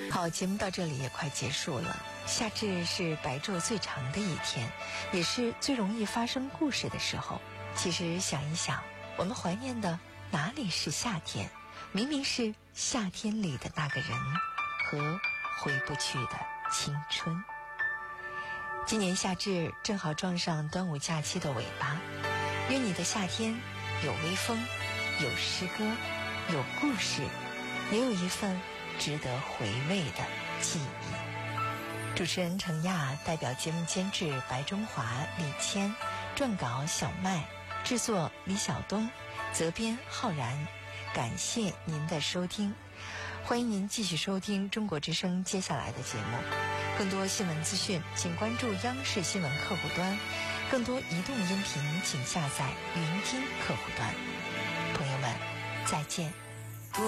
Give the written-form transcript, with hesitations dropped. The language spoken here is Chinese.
好，节目到这里也快结束了。夏至是白昼最长的一天，也是最容易发生故事的时候。其实想一想，我们怀念的哪里是夏天？明明是夏天里的那个人和回不去的青春。今年夏至正好撞上端午假期的尾巴，愿你的夏天有微风，有诗歌，有故事，也有一份值得回味的记忆。主持人程亚，代表节目监制白中华、李谦，撰稿小麦，制作李晓东，责编浩然。感谢您的收听，欢迎您继续收听中国之声接下来的节目。更多新闻资讯请关注央视新闻客户端，更多移动音频请下载语音听客户端。朋友们，再见。